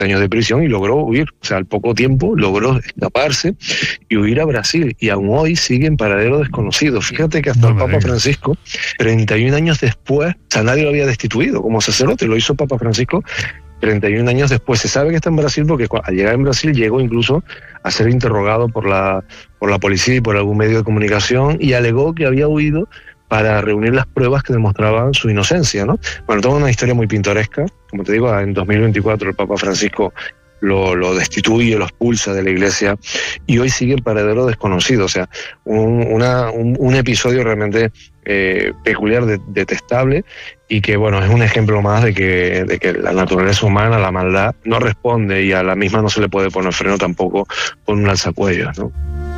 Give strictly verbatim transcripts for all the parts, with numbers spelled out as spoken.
años de prisión y logró huir. O sea, al poco tiempo logró escaparse y huir a Brasil. Y aún hoy sigue en paradero desconocido. Fíjate que hasta no, el Papa Francisco, treinta y un años después, o sea, nadie lo había destituido como sacerdote, lo hizo Papa Francisco treinta y un años después. Se sabe que está en Brasil porque al llegar en Brasil llegó incluso a ser interrogado por la, por la policía y por algún medio de comunicación y alegó que había huido para reunir las pruebas que demostraban su inocencia, ¿no? Bueno, toda una historia muy pintoresca. Como te digo, en dos mil veinticuatro el Papa Francisco lo, lo destituye, lo expulsa de la iglesia y hoy sigue en paradero desconocido. O sea, un, una, un, un episodio realmente eh, peculiar, de, detestable, y que, bueno, es un ejemplo más de que, de que la naturaleza humana, la maldad, no responde y a la misma no se le puede poner freno tampoco con un alzacuellos, ¿no?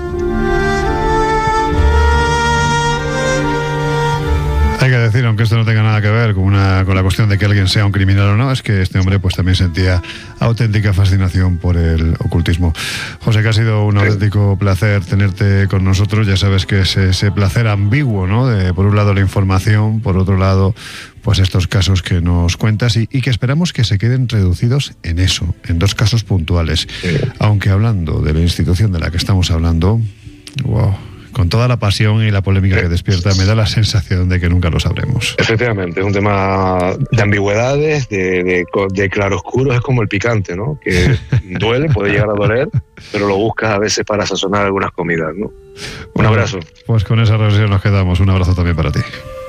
Hay que decir, aunque esto no tenga nada que ver con, una, con la cuestión de que alguien sea un criminal o no, es que este hombre pues también sentía auténtica fascinación por el ocultismo. José, que ha sido un auténtico placer tenerte con nosotros. Ya sabes que es ese placer ambiguo, ¿no? De, por un lado la información, por otro lado pues estos casos que nos cuentas y, y que esperamos que se queden reducidos en eso, en dos casos puntuales. Sí. Aunque hablando de la institución de la que estamos hablando, wow, con toda la pasión y la polémica que despierta, me da la sensación de que nunca lo sabremos. Efectivamente, es un tema de ambigüedades, de, de, de claroscuros, es como el picante, ¿no? Que duele, puede llegar a doler, pero lo buscas a veces para sazonar algunas comidas, ¿no? Un bueno, abrazo. Pues con esa reflexión nos quedamos. Un abrazo también para ti.